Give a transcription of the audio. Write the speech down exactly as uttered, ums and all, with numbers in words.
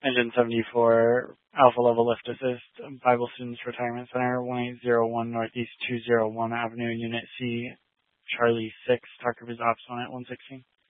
Engine seventy-four, Alpha Level Lift Assist, Bible Students Retirement Center, one eight zero one Northeast two oh one Avenue, Unit C, Charlie six, talk to his ops one at one sixteen.